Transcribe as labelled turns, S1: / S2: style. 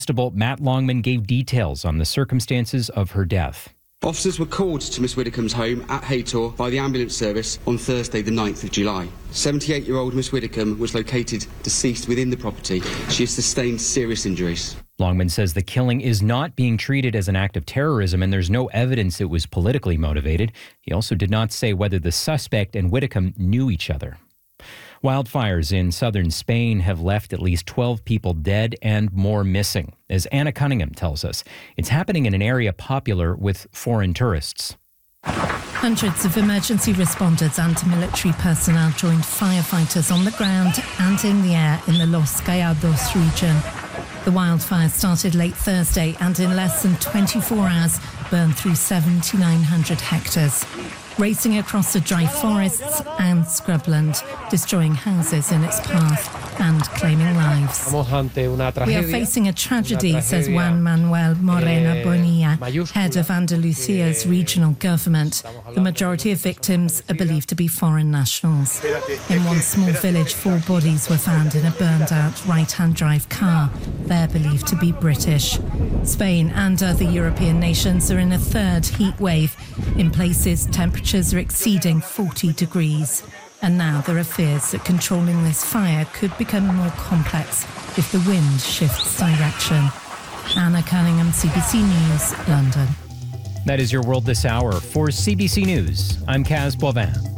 S1: Constable Matt Longman gave details on the circumstances of her death.
S2: Officers were called to Miss Widdicombe's home at Haytor by the ambulance service on Thursday the 9th of July. 78-year-old Miss Widdicombe was located deceased within the property. She has sustained serious injuries.
S1: Longman says the killing is not being treated as an act of terrorism and there's no evidence it was politically motivated. He also did not say whether the suspect and Widdicombe knew each other. Wildfires in southern Spain have left at least 12 people dead and more missing. As Anna Cunningham tells us, it's happening in an area popular with foreign tourists.
S3: Hundreds of emergency responders and military personnel joined firefighters on the ground and in the air in the Los Callados region. The wildfire started late Thursday and in less than 24 hours burned through 7,900 hectares, racing across the dry forests and scrubland, destroying houses in its path and claiming lives. We are facing a tragedy, says Juan Manuel Morena Bonilla, head of Andalusia's regional government. The majority of victims are believed to be foreign nationals. In one small village, 4 bodies were found in a burned-out right-hand drive car. They're believed to be British. Spain and other European nations are in a third heat wave. In places, temperatures are exceeding 40 degrees. And now there are fears that controlling this fire could become more complex if the wind shifts direction. Anna Cunningham, CBC News, London.
S1: That is your World This Hour. For CBC News, I'm Kaz Boivin.